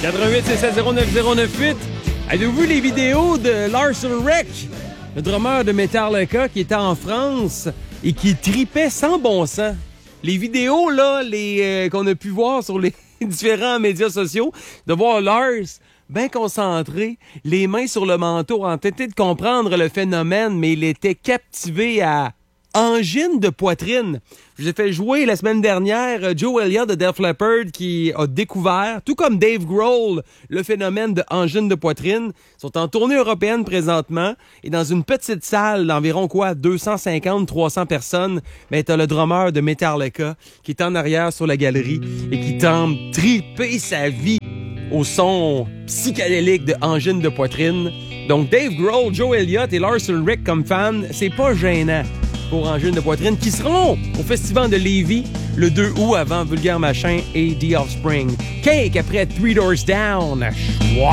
88-670-9098. Avez-vous vu les vidéos de Lars Ulrich, le drummer de Metallica qui était en France et qui tripait sans bon sens? Les vidéos, là, qu'on a pu voir sur les différents médias sociaux, de voir Lars bien concentré, les mains sur le manteau, en train de comprendre le phénomène, mais il était captivé à angine de poitrine. Je vous ai fait jouer la semaine dernière Joe Elliott de Def Leppard qui a découvert, tout comme Dave Grohl, le phénomène de angine de poitrine. Ils sont en tournée européenne présentement et dans une petite salle d'environ 250-300 personnes, t'as le drummer de Metallica qui est en arrière sur la galerie et qui tente triper sa vie au son psychédélique de angine de poitrine. Donc Dave Grohl, Joe Elliott et Lars Ulrich comme fans, c'est pas gênant pour angine de poitrine, qui seront au Festival de Lévis le 2 août avant Vulgaire Machin et The Offspring. Cake après Three Doors Down. Wow!